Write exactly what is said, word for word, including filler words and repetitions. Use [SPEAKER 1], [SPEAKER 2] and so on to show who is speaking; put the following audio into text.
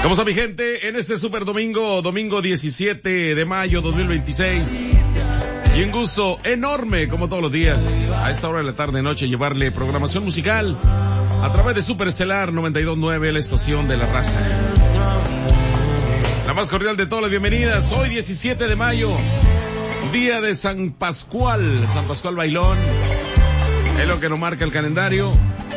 [SPEAKER 1] ¿Cómo está mi gente? En este super domingo, domingo diecisiete de mayo dos mil veintiséis. Y un gusto enorme, como todos los días, a esta hora de la tarde noche, llevarle programación musical a través de Super Estelar noventa y dos punto nueve, la estación de la raza. La más cordial de todas las bienvenidas. Hoy diecisiete de mayo, día de San Pascual, San Pascual Bailón. Es lo que nos marca el calendario.